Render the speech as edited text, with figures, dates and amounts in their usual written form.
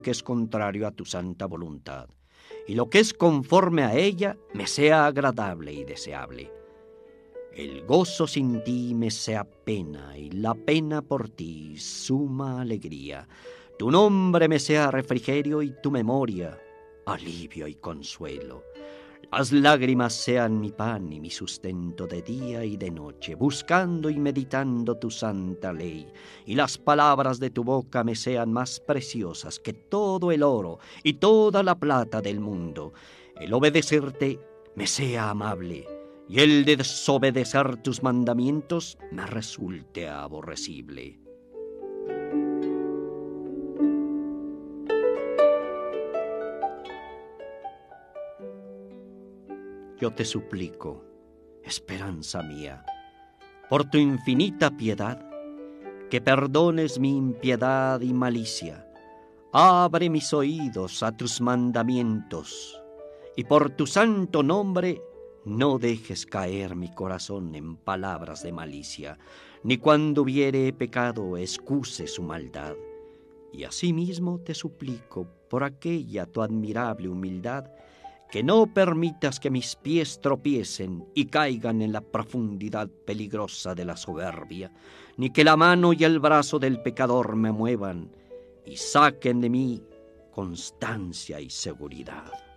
que es contrario a tu santa voluntad, y lo que es conforme a ella me sea agradable y deseable. El gozo sin ti me sea pena, y la pena por ti suma alegría. Tu nombre me sea refrigerio, y tu memoria alivio y consuelo. Las lágrimas sean mi pan y mi sustento de día y de noche, buscando y meditando tu santa ley, y las palabras de tu boca me sean más preciosas que todo el oro y toda la plata del mundo. El obedecerte me sea amable, y el desobedecer tus mandamientos me resulte aborrecible. Yo te suplico, esperanza mía, por tu infinita piedad, que perdones mi impiedad y malicia. Abre mis oídos a tus mandamientos, y por tu santo nombre no dejes caer mi corazón en palabras de malicia, ni cuando hubiere pecado excuse su maldad. Y asimismo te suplico, por aquella tu admirable humildad, que no permitas que mis pies tropiecen y caigan en la profundidad peligrosa de la soberbia, ni que la mano y el brazo del pecador me muevan y saquen de mí constancia y seguridad.